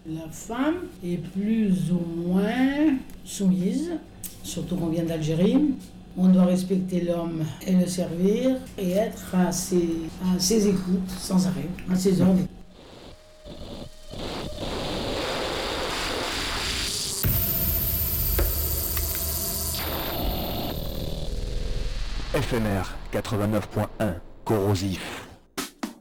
La femme est plus ou moins soumise, surtout qu'on vient d'Algérie. On doit respecter l'homme et le servir et être à ses écoutes sans arrêt, à ses ordres. FMR 89.1, corrosif.